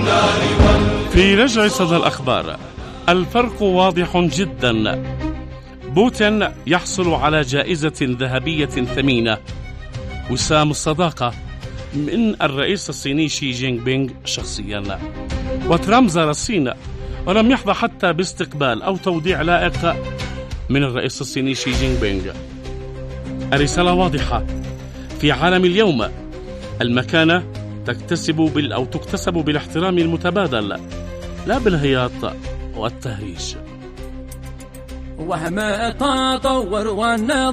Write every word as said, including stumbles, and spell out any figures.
في رجع صدى الأخبار، الفرق واضح جدا. بوتين يحصل على جائزة ذهبية ثمينة، وسام الصداقة من الرئيس الصيني شي جينغ بينغ شخصيا. وترامب زار الصين ولم يحظى حتى باستقبال أو توديع لائق من الرئيس الصيني شي جينغ بينغ. الرسالة واضحة: في عالم اليوم المكانة تكتسب بال أو تكتسب بالاحترام المتبادل، لا بالهياط والتهريج. وما تطور والنظر